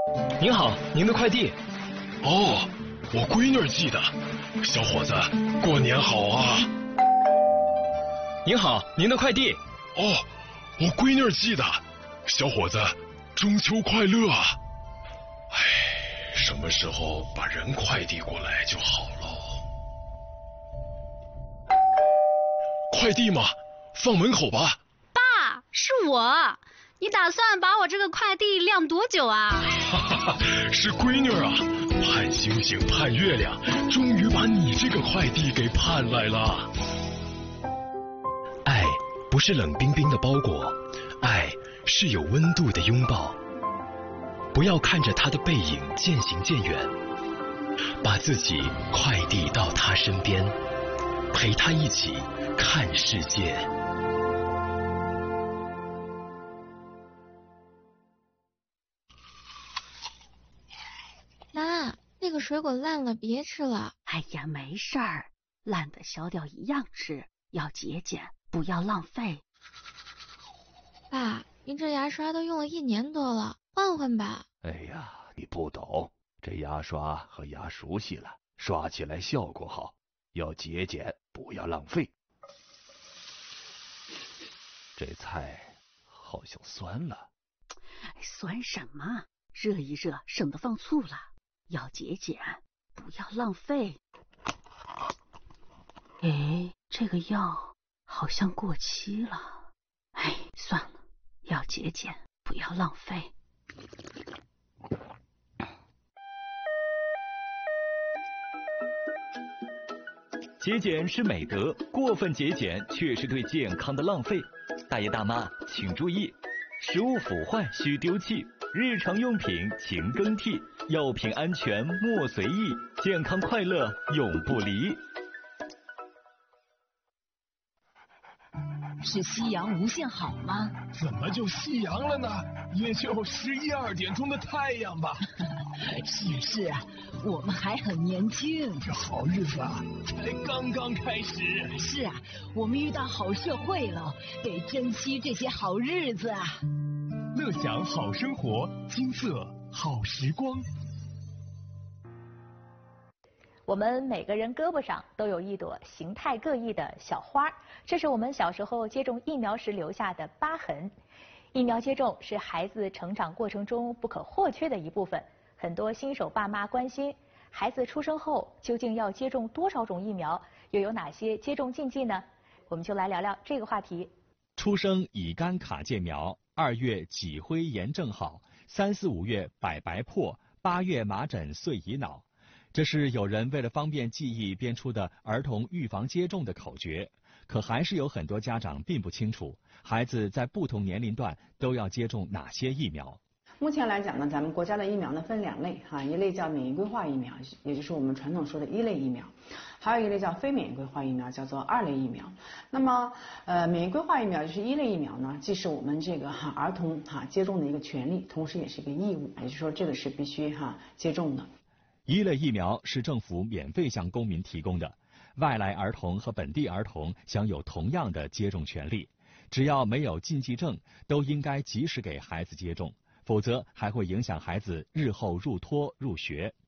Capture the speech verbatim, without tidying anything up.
您好，您的快递。 哦，我闺女寄的。小伙子，过年好啊！ 您好，您的快递。 哦，我闺女寄的。小伙子，中秋快乐啊！哎，什么时候把人快递过来就好喽？快递嘛，放门口吧。 爸，是我。你打算把我这个快递晾多久啊？ 哈哈哈，是闺女啊，盼星星盼月亮，终于把你这个快递给盼来了。 爱不是冷冰冰的包裹，爱是有温度的拥抱。不要看着他的背影渐行渐远，把自己快递到他身边，陪他一起看世界。 妈，那个水果烂了，别吃了。 哎呀，没事儿，烂的小点一样吃，要节俭，不要浪费。 爸，您这牙刷都用了一年多了，换换吧。 哎呀，你不懂，这牙刷和牙熟悉了，刷起来效果好，要节俭，不要浪费。这菜好像酸了。 酸什么？热一热，省得放醋了。要节俭，不要浪费。哎，这个药好像过期了。哎，算了，要节俭，不要浪费。 节俭是美德，过分节俭却是对健康的浪费。大爷大妈请注意，食物腐坏需丢弃，日常用品勤更替，药品安全莫随意，健康快乐永不离。 是夕阳无限好吗？ 怎么就夕阳了呢？也就十一二点钟的太阳吧。 是是啊，我们还很年轻， 这好日子啊，才刚刚开始。 是啊，我们遇到好社会了，得珍惜这些好日子啊。 乐享好生活，金色好时光。 我们每个人胳膊上都有一朵形态各异的小花，这是我们小时候接种疫苗时留下的疤痕。疫苗接种是孩子成长过程中不可或缺的一部分。很多新手爸妈关心，孩子出生后究竟要接种多少种疫苗，又有哪些接种禁忌呢？我们就来聊聊这个话题。 出生乙肝卡介苗，二月脊灰炎症好，三四五月百白破，八月麻疹碎乙脑。这是有人为了方便记忆编出的儿童预防接种的口诀，可还是有很多家长并不清楚，孩子在不同年龄段都要接种哪些疫苗。 目前来讲呢，咱们国家的疫苗呢分两类哈，一类叫免疫规划疫苗，也就是我们传统说的一类疫苗，还有一类叫非免疫规划疫苗，叫做二类疫苗。那么呃，免疫规划疫苗就是一类疫苗呢，既是我们这个哈儿童哈接种的一个权利，同时也是一个义务，也就是说这个是必须哈接种的。 一类疫苗是政府免费向公民提供的，外来儿童和本地儿童享有同样的接种权利，只要没有禁忌症，都应该及时给孩子接种，否则还会影响孩子日后入托入学。